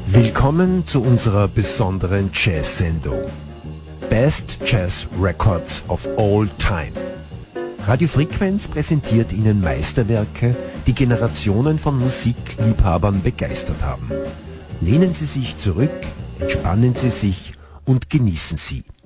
Willkommen zu unserer besonderen Jazz-Sendung. Best Jazz Records of All Time. Radio Frequenz präsentiert Ihnen Meisterwerke, die Generationen von Musikliebhabern begeistert haben. Lehnen Sie sich zurück, entspannen Sie sich und genießen Sie